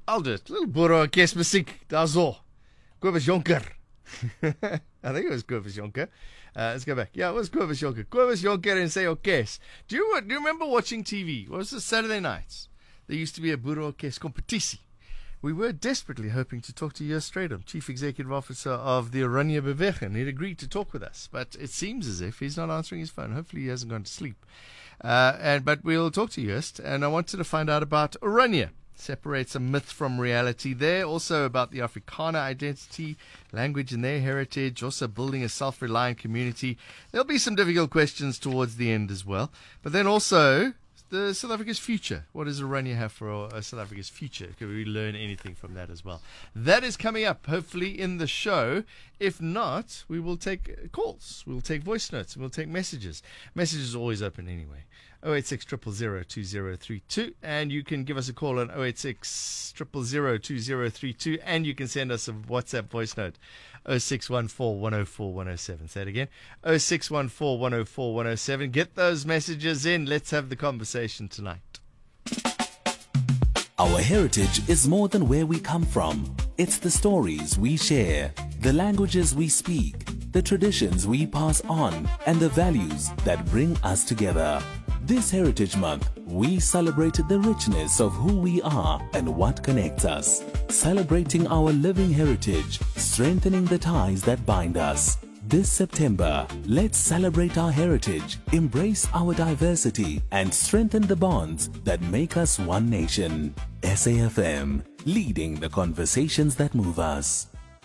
I'll do it. Little Boer kerstmusiek, daarzo. Kobus Jonker. I think it was Kobus Jonker. Let's go back. Yeah, it was Kobus Jonker. Kobus Jonker and say orkes. Do you remember watching TV? What was it, Saturday nights? There used to be a Boer orkes competitie. We were desperately hoping to talk to Joost Strydom, Chief Executive Officer of the Oranje Beweging. He'd agreed to talk with us, but it seems as if he's not answering his phone. Hopefully he hasn't gone to sleep. But we'll talk to Joost, and I wanted to find out about Oranje. Separates a myth from reality there. Also about the Afrikaner identity, language and their heritage. Also building a self-reliant community. There'll be some difficult questions towards the end as well. But then also the South Africa's future. What does Oranje have for South Africa's future? Can we learn anything from that as well? That is coming up, hopefully, in the show. If not, we will take calls. We'll take voice notes. We'll take messages. Messages are always open anyway. 086 000 2032, and you can give us a call on 086 000 2032, and you can send us a WhatsApp voice note 0614 104 107. Say it again, 0614 104 107. Get those messages in. Let's have the conversation tonight. Our heritage is more than where we come from. It's the stories we share, the languages we speak, the traditions we pass on, and the values that bring us together. This Heritage Month, we celebrate the richness of who we are and what connects us. Celebrating our living heritage, strengthening the ties that bind us. This September, let's celebrate our heritage, embrace our diversity, and strengthen the bonds that make us one nation. SAFM, leading the conversations that move us.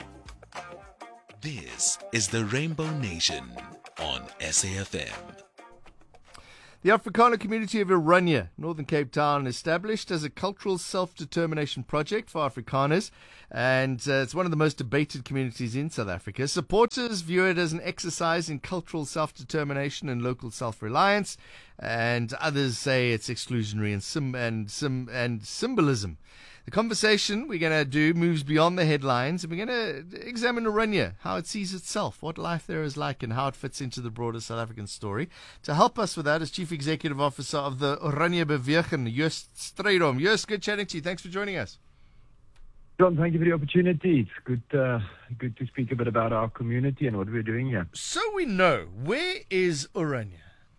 This is the Rainbow Nation on SAFM. The Afrikaner community of Oranje, Northern Cape Town, established as a cultural self-determination project for Afrikaners, and it's one of the most debated communities in South Africa. Supporters view it as an exercise in cultural self-determination and local self-reliance, and others say it's exclusionary and symbolism. The conversation we're going to do moves beyond the headlines, and we're going to examine Oranje, how it sees itself, what life there is like, and how it fits into the broader South African story. To help us with that is Chief Executive Officer of the Oranje Beweging, Joost Strydom. Joost, good chatting to you. Thanks for joining us. John, thank you for the opportunity. It's good to speak a bit about our community and what we're doing here. So we know, where is Oranje?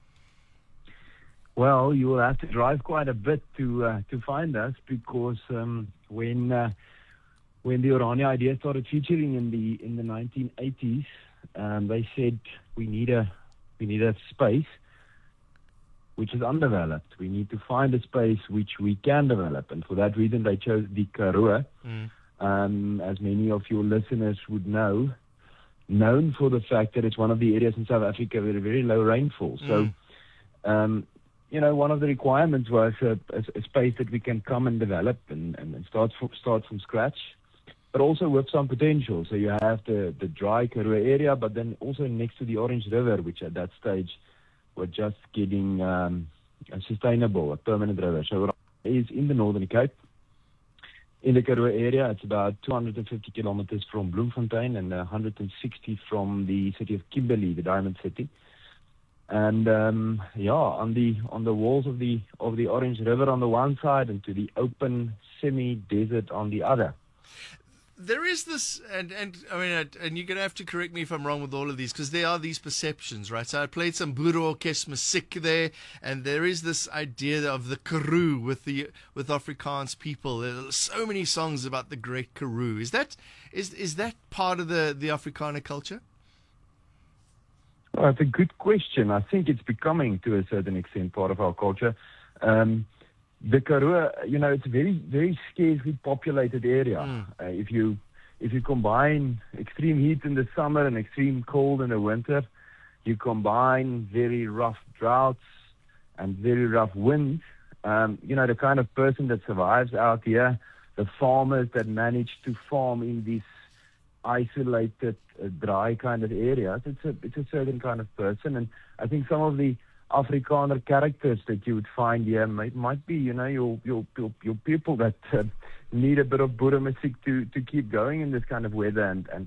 Well, you will have to drive quite a bit to find us, because when the Oranje idea started featuring in the 1980s, they said we need a space which is undeveloped. We need to find a space which we can develop, and for that reason they chose the Karoo. As many of your listeners would know, known for the fact that it's one of the areas in South Africa with a very low rainfall. So. One of the requirements was a space that we can come and develop and start from scratch, but also with some potential. So you have the dry Karoo area, but then also next to the Orange River, which at that stage were just getting sustainable, a permanent river. So it is in the Northern Cape, in the Karoo area. It's about 250 kilometers from Bloemfontein and 160 from the city of Kimberley, the Diamond City. And on the walls of the Orange River on the one side, and to the open semi-desert on the other. There is this, and you're going to have to correct me if I'm wrong with all of these, because there are these perceptions, right? So I played some Boer orkes musiek there, and there is this idea of the Karoo with Afrikaans people. There are so many songs about the great Karoo. Is that part of the Afrikaner culture? Well, it's a good question. I think it's becoming, to a certain extent, part of our culture. The Karoo, it's a very, very scarcely populated area. If you combine extreme heat in the summer and extreme cold in the winter, you combine very rough droughts and very rough winds. The kind of person that survives out here, the farmers that manage to farm in these isolated, dry kind of areas, it's a certain kind of person. And I think some of the Afrikaner characters that you would find here might be, your people that need a bit of Boer music to keep going in this kind of weather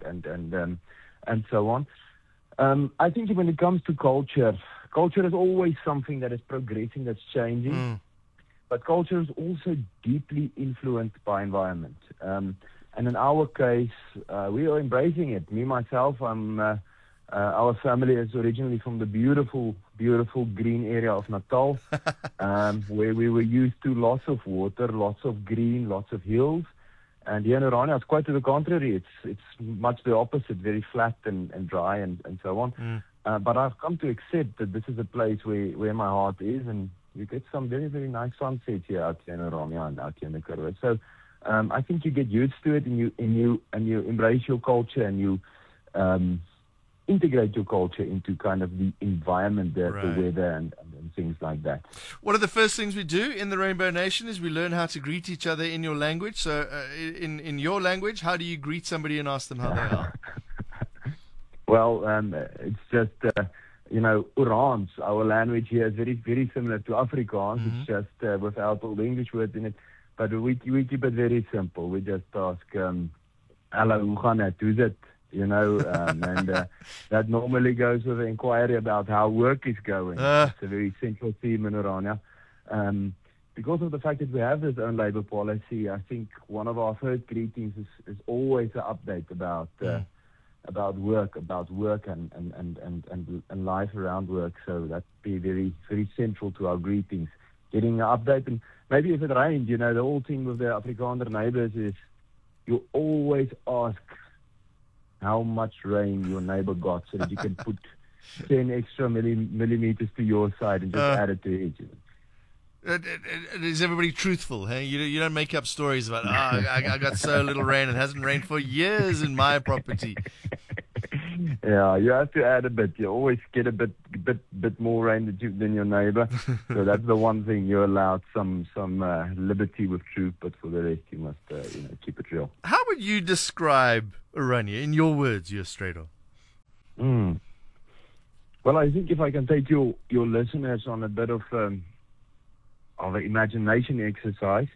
and so on. I think when it comes to culture is always something that is progressing, that's changing. but culture is also deeply influenced by environment. And in our case, we are embracing it. Me, myself, our family is originally from the beautiful, beautiful green area of Natal, where we were used to lots of water, lots of green, lots of hills. And here in Orania, it's quite to the contrary. It's much the opposite, very flat and dry and so on. But I've come to accept that this is a place where my heart is, and you get some very, very nice sunsets here out here in Orania and out here in the Karoo. So I think you get used to it, and you embrace your culture, and you integrate your culture into kind of the environment, the weather and things like that. One of the first things we do in the Rainbow Nation is we learn how to greet each other in your language. So in your language, how do you greet somebody and ask them how they are? Well, it's just, Orans, our language here is very, very similar to Afrikaans. It's just without all the English words in it. But we keep it very simple. We just ask, hello, hoe gaan het? Hoe's it? And that normally goes with an inquiry about how work is going. It's a very central theme in Orania. Because of the fact that we have this own labor policy, I think one of our first greetings is always an update about work and life around work. So that'd be very, very central to our greetings. Getting an update, and maybe if it rains, the whole thing with the Afrikaner neighbors is you always ask how much rain your neighbor got, so that you can put 10 extra millimeters to your side and just add it to it. Is everybody truthful? Hey? You don't make up stories about, I got so little rain. It hasn't rained for years in my property. Yeah, you have to add a bit. You always get a bit more rain than your neighbor. So that's the one thing you're allowed some liberty with truth, but for the rest you must keep it real. How would you describe Orania in your words, Straight-O? Well, I think if I can take your listeners on a bit of an imagination exercise,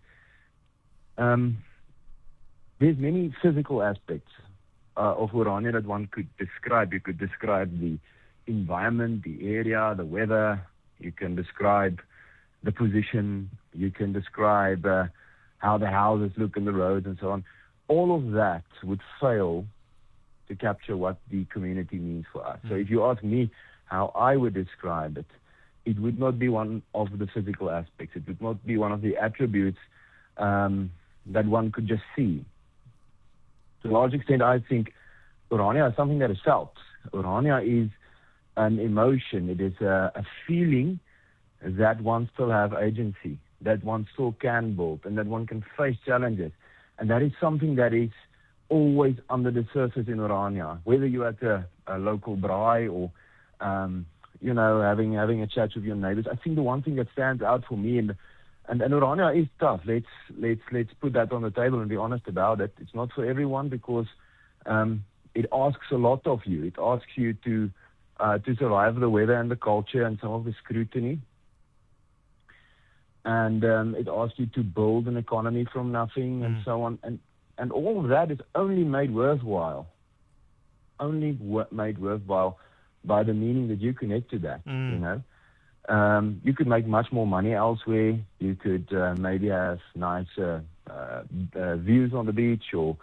there's many physical aspects of Orania that one could describe. You could describe the environment, the area, the weather. You can describe the position. You can describe how the houses look in the roads and so on. All of that would fail to capture what the community means for us. So if you ask me how I would describe it, it would not be one of the physical aspects. It would not be one of the attributes that one could just see. To a large extent, I think Orania is something that is felt. Orania is an emotion. It is a feeling that one still have agency, that one still can build, and that one can face challenges. And that is something that is always under the surface in Orania, whether you're at a local braai or having a chat with your neighbors. I think the one thing that stands out for me, and Orania is tough. Let's put that on the table and be honest about it. It's not for everyone because it asks a lot of you. It asks you to survive the weather and the culture and some of the scrutiny. And it asks you to build an economy from nothing and so on. And all of that is only made worthwhile. Made worthwhile by the meaning that you connect to that, You could make much more money elsewhere. You could maybe have nice views on the beach or,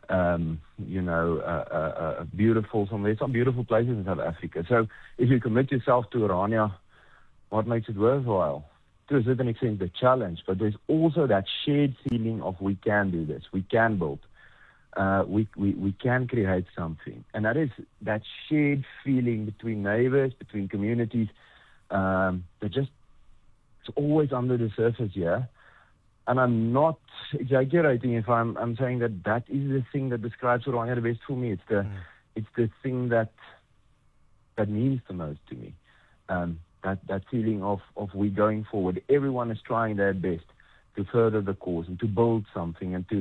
beautiful, some beautiful places in South Africa. So if you commit yourself to Orania, what makes it worthwhile? To a certain extent, the challenge, but there's also that shared feeling of we can do this, we can build, we can create something. And that is that shared feeling between neighbors, between communities, that just it's always under the surface here. And I'm not exaggerating if I'm saying that is the thing that describes Orania the best for me. It's the thing that means the most to me. That feeling of we going forward. Everyone is trying their best to further the cause and to build something and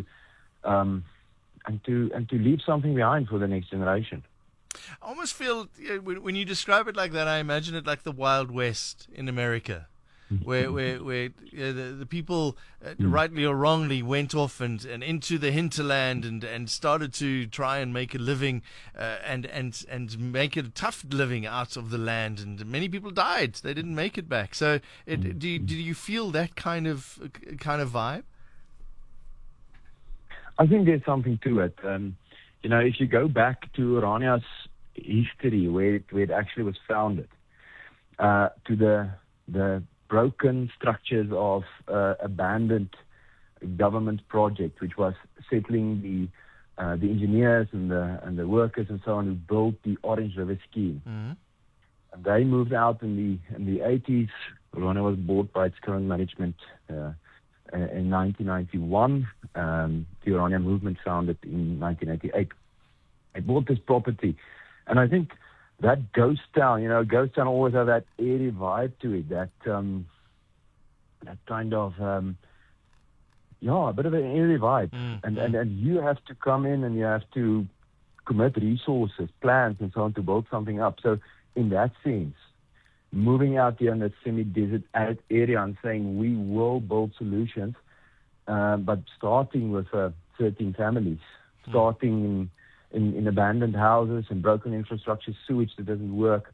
to leave something behind for the next generation. I almost feel when you describe it like that, I imagine it like the Wild West in America. where the people, rightly or wrongly, went off and into the hinterland and started to try and make a living and make a tough living out of the land, and many people died. They didn't make it back. So, do you feel that kind of vibe? I think there's something to it. If you go back to Orania's history, where it actually was founded, to the broken structures of abandoned government project, which was settling the engineers and the workers and so on who built the Orange River scheme. Mm-hmm. And they moved out in the 80s. Orania was bought by its current management in 1991. The Orania movement founded in 1988. I bought this property, and I think that ghost town, ghost town always have that airy vibe to it, that kind of, a bit of an airy vibe. And you have to come in and you have to commit resources, plans, and so on to build something up. So in that sense, moving out here in the semi-desert area and saying we will build solutions, but starting with 13 families, starting in abandoned houses and broken infrastructure, sewage that doesn't work,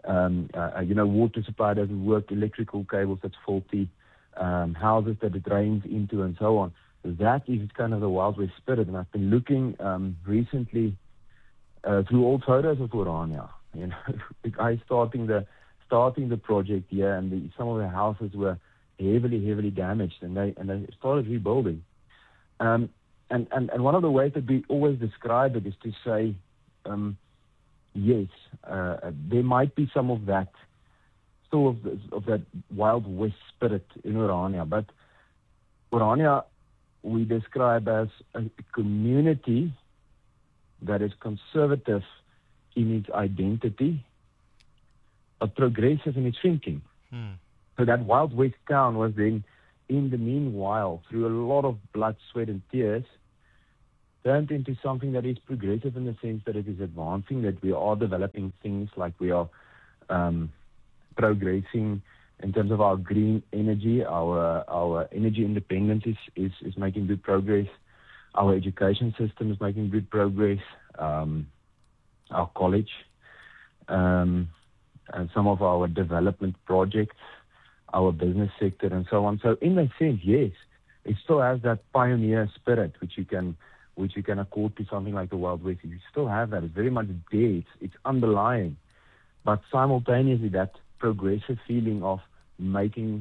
water supply doesn't work, electrical cables that's faulty, houses that it rains into, and so on. That is kind of the Wild West spirit. And I've been looking recently through old photos of Orania. The guys starting the project here, and some of the houses were heavily damaged, and they started rebuilding. And one of the ways that we always describe it is to say, yes, there might be some of that, still of that Wild West spirit in Orania, but Orania we describe as a community that is conservative in its identity, but progressive in its thinking. So that Wild West town was then, in the meanwhile, through a lot of blood, sweat, and tears, turned into something that is progressive in the sense that it is advancing, that we are developing things, like we are progressing in terms of our green energy. Our energy independence is making good progress. Our education system is making good progress. Our college, and some of our development projects, our business sector, and so on. So in that sense, yes, it still has that pioneer spirit, which you can accord to something like the Wild West. You still have that. It's very much there. It's underlying, but simultaneously that progressive feeling of making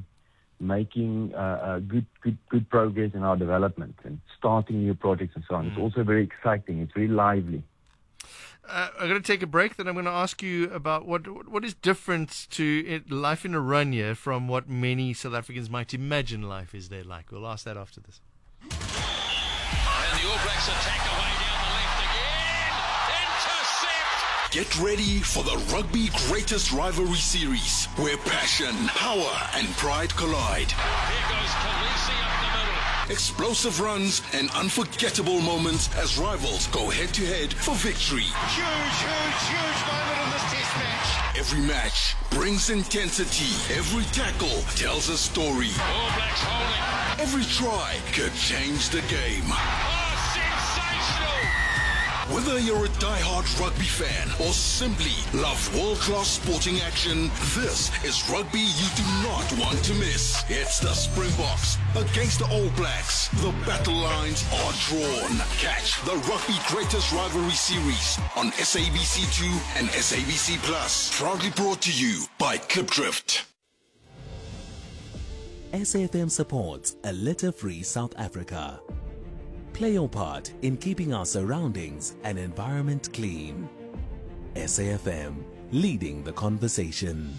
good progress in our development and starting new projects and so on. It's also very exciting. It's very lively. I'm going to take a break, then I'm going to ask you about what is different to life in Orania from what many South Africans might imagine life is there like. We'll ask that after this. And the All Blacks attack away down the left again. Intercept! Get ready for the Rugby Greatest Rivalry Series, where passion, power, and pride collide. Here goes Khaleesi up the middle. Explosive runs and unforgettable moments as rivals go head-to-head for victory. Huge moment in this test match. Every match brings intensity. Every tackle tells a story. All Blacks holding. Every try could change the game. Oh, sensational! Whether you're a die-hard rugby fan or simply love world-class sporting action, this is rugby you do not want to miss. It's the Springboks against the All Blacks. The battle lines are drawn. Catch the Rugby Greatest Rivalry Series on SABC2 and SABC Plus. Proudly brought to you by Klipdrift. SAFM supports a litter-free South Africa. Play your part in keeping our surroundings and environment clean. SAFM, leading the conversation.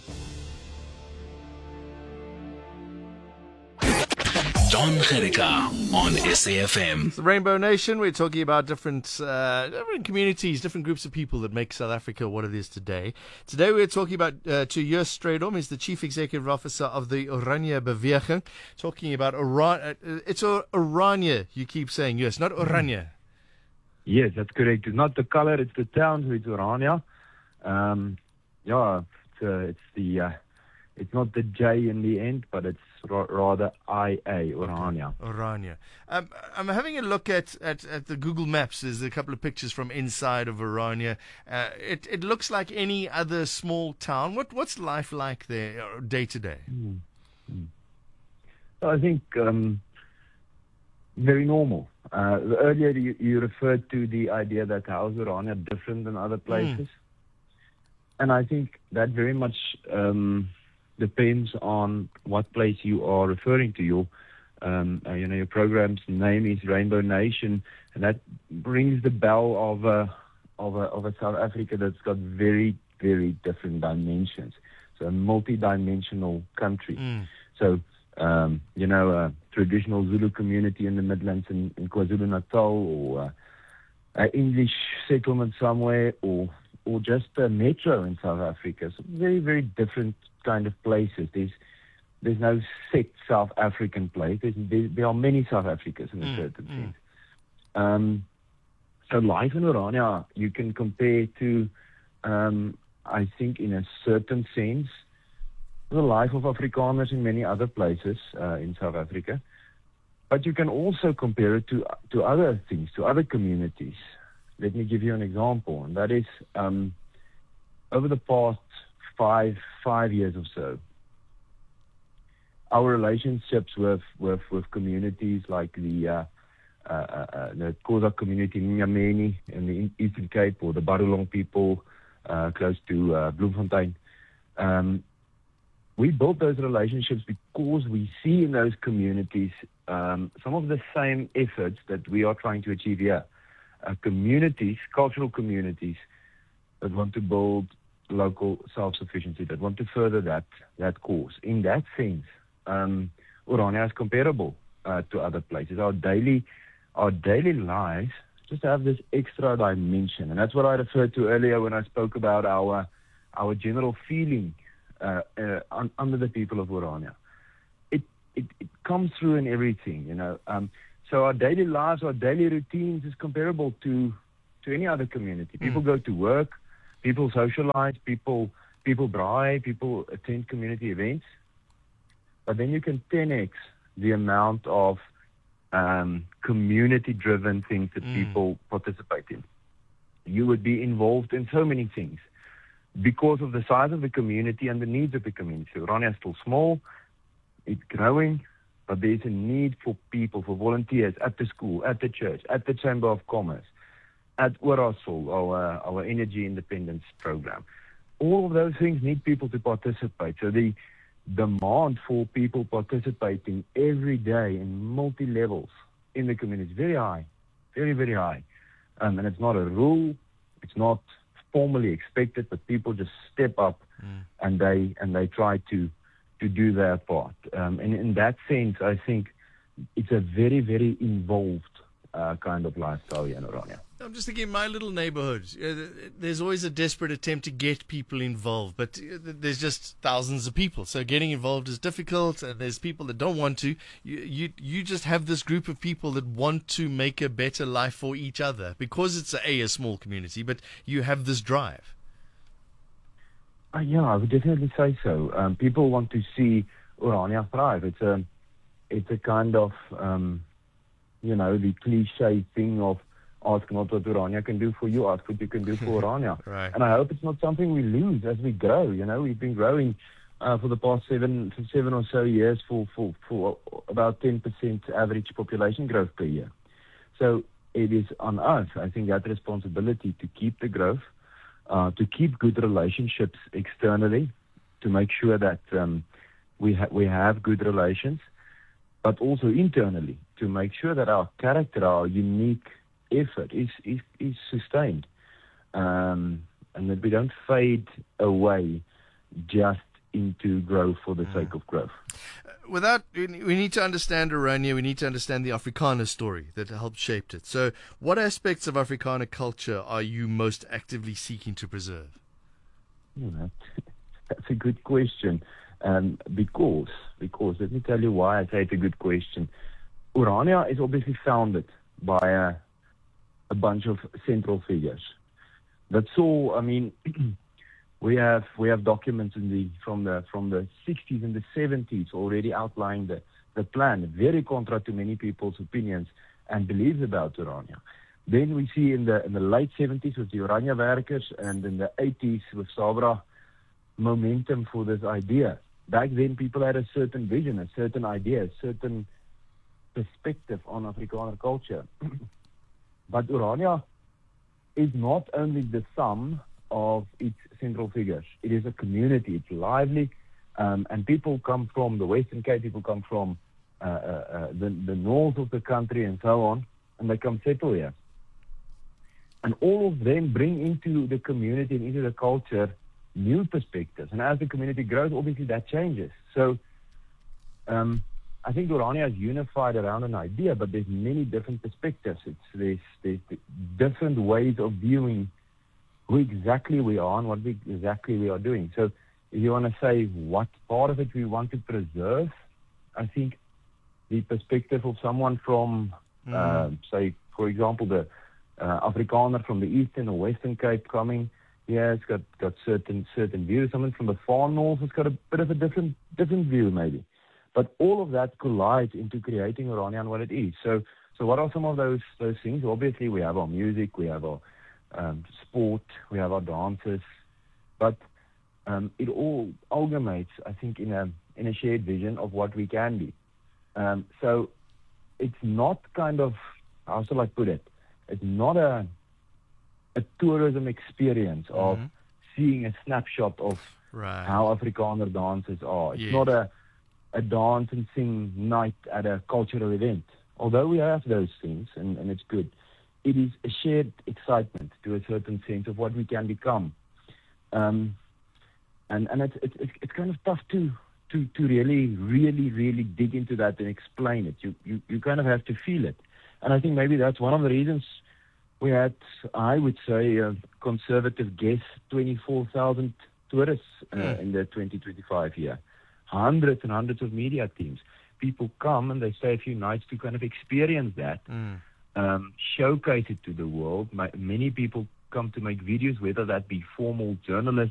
Don Gericka on SAFM. The Rainbow Nation, we're talking about different communities, different groups of people that make South Africa what it is today. Today we're talking about to Joost Strydom. He's the Chief Executive Officer of the Oranje Beweging. Talking about it's Oranje, you keep saying, yes, not Oranje. Yes, that's correct. It's not the color, it's the town, so it's Orania. It's It's not the J in the end, but it's rather IA, Orania. Orania. I'm having a look at the Google Maps. There's a couple of pictures from inside of Orania. It looks like any other small town. What's life like there day to day? So I think very normal. Earlier you referred to the idea that how is Orania different than other places? And I think that very much depends on what place you are referring to. Your program's name is Rainbow Nation, and that rings the bell of a South Africa that's got very, very different dimensions. So a multi-dimensional country. So a traditional Zulu community in the Midlands in KwaZulu-Natal, or an English settlement somewhere, or just a metro in South Africa. So very, very different kind of places. There's no set South African place. There are many South Africas in a certain sense. So life in Orania you can compare to, I think in a certain sense, the life of Afrikaners in many other places in South Africa. But you can also compare it to other things, to other communities. Let me give you an example, and that is over the past five years or so, our relationships with communities like the Xhosa community in Nyameni in the Eastern Cape, or the Barulong people close to Bloemfontein. We built those relationships because we see in those communities some of the same efforts that we are trying to achieve here. Communities, cultural communities that want to build local self-sufficiency, that want to further that cause. In that sense, Orania is comparable to other places. Our daily lives just have this extra dimension, and that's what I referred to earlier when I spoke about our general feeling under the people of Orania. It comes through in everything, So our daily lives, our daily routines is comparable to any other community. People go to work, people socialize, people braai, people attend community events. But then you can 10x the amount of community-driven things that people participate in. You would be involved in so many things because of the size of the community and the needs of the community. So Orania is still small, it's growing, but there's a need for people, for volunteers at the school, at the church, at the Chamber of Commerce, at Orasol, our energy independence program. All of those things need people to participate. So the demand for people participating every day in multi-levels in the community is very high, very, very high. And it's not a rule, it's not formally expected, but people just step up and they try to do their part. And in that sense, I think it's a very, very involved kind of lifestyle here in Orania. I'm just thinking, my little neighborhood, there's always a desperate attempt to get people involved, but there's just thousands of people. So getting involved is difficult, and there's people that don't want to. You just have this group of people that want to make a better life for each other, because it's a small community, but you have this drive. Yeah, I would definitely say so. People want to see Orania thrive. It's a kind of, the cliche thing of ask not what Orania can do for you, ask what you can do for Orania. Right. And I hope it's not something we lose as we grow. We've been growing for the past seven or so years for about 10% average population growth per year. So it is on us, I think, that responsibility to keep the growth, to keep good relationships externally, to make sure that we have good relations, but also internally to make sure that our character, our unique effort is sustained, and that we don't fade away just into growth for the sake of growth. We need to understand Orania, we need to understand the Afrikaner story that helped shape it. So what aspects of Afrikaner culture are you most actively seeking to preserve? That's a good question. Because let me tell you why I say it's a good question. Orania is obviously founded by a bunch of central figures that saw, we have documents from the 60s and the 70s already outlining the plan, very contra to many people's opinions and beliefs about Oranje. Then we see in the late 70s with the Oranje Werkers, and in the 80s with Sabra, momentum for this idea. Back then, people had a certain vision, a certain idea, a certain perspective on Afrikaner culture. But Oranje is not only the sum of its central figures. It is a community. It's lively, and people come from the Western Cape. People come from the north of the country and so on, and they come settle here. And all of them bring into the community and into the culture new perspectives. And as the community grows, obviously that changes. So I think Oranje is unified around an idea, but there's many different perspectives. There's different ways of viewing who exactly we are and what exactly we are doing. So if you want to say what part of it we want to preserve, I think the perspective of someone from, say, for example, the Afrikaner from the Eastern or Western Cape coming, it's got certain views. Someone from the far north has got a bit of a different view maybe. But all of that collides into creating Oranje and what it is. So what are some of those things? Obviously, we have our music, we have our sport, we have our dances, but it all amalgamates, I think, in a shared vision of what we can be. So it's not kind of, how shall I put it? It's not a tourism experience of seeing a snapshot of how Afrikaner dances are. It's not a dance and sing night at a cultural event. Although we have those things, and it's good, it is a shared excitement to a certain sense of what we can become. And it's kind of tough to really dig into that and explain it. You kind of have to feel it. And I think maybe that's one of the reasons we had, I would say, a conservative guess, 24,000 tourists in the 2025 year. Hundreds and hundreds of media teams. People come and they stay a few nights to kind of experience that, showcase it to the world. Many people come to make videos, whether that be formal journalists